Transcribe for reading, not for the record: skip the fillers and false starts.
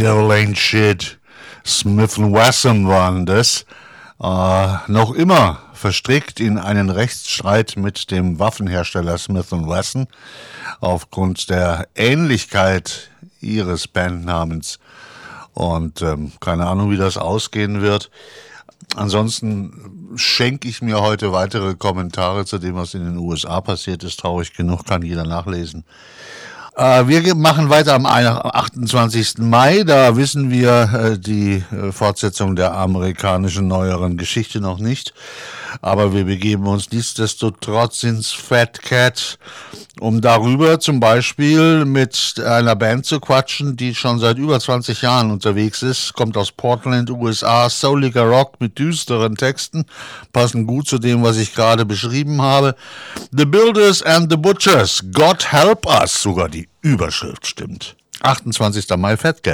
Still ain't shit. Smith & Wesson waren das. Noch immer verstrickt in einen Rechtsstreit mit dem Waffenhersteller Smith & Wesson aufgrund der Ähnlichkeit ihres Bandnamens. Und keine Ahnung, wie das ausgehen wird. Ansonsten schenke ich mir heute weitere Kommentare zu dem, was in den USA passiert ist. Traurig genug, kann jeder nachlesen. Wir machen weiter am 28. Mai. Da wissen wir die Fortsetzung der amerikanischen neueren Geschichte noch nicht. Aber wir begeben uns nichtsdestotrotz ins Fat Cat, um darüber zum Beispiel mit einer Band zu quatschen, die schon seit über 20 Jahren unterwegs ist. Kommt aus Portland, USA, souliger Rock mit düsteren Texten. Passen gut zu dem, was ich gerade beschrieben habe. The Builders and the Butchers, God Help Us, sogar die Überschrift stimmt. 28. Mai, Fat Cat.